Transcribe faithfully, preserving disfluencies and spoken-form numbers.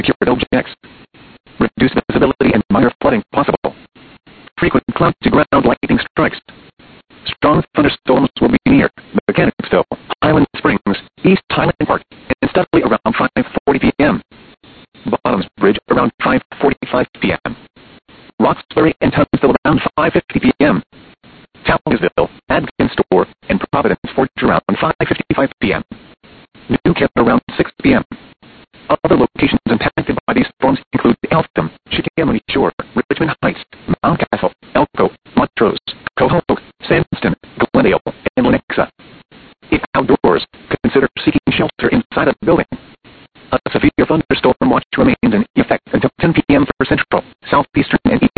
secured objects. Reduced visibility and minor flooding possible. Frequent cloud-to-ground lightning strikes. Strong thunderstorms will be near Mechanicsville, Highland Springs, East Highland Park, and Studley around five forty p.m. Bottoms Bridge around five forty-five p.m. Roxbury and Tunstall around five fifty p.m. Townsville, Adkins Store, and Providence Forge around five fifty-five p.m. New Kent around six p.m. Other locations impacted by these storms include Eltham, Chickahominy Shore, Richmond Heights, Mountcastle, Elko, Montrose, Cohoboth, Sandston, Glendale, and Lenexa. If outdoors, consider seeking shelter inside a building. A severe thunderstorm watch remains in effect until ten p.m. for central, southeastern, and